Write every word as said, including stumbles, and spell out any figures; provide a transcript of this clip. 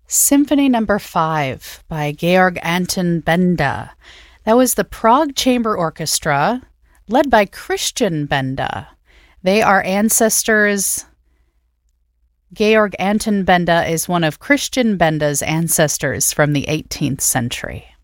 Symphony Number Five by Georg Anton Benda. That was the Prague Chamber Orchestra, led by Christian Benda. They are ancestors. Georg Anton Benda is one of Christian Benda's ancestors from the eighteenth century.